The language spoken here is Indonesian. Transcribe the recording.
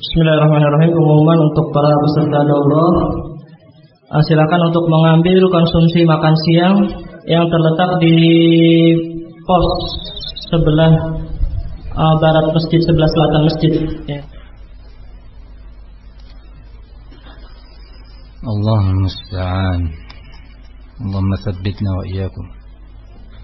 Bismillahirrahmanirrahim. Pengumuman untuk para peserta daurah, silakan untuk mengambil konsumsi makan siang yang terletak di pos sebelah barat masjid, sebelah selatan masjid. Ya. Allahumma musta'an. Allahumma tsabbitna wa iyyakum.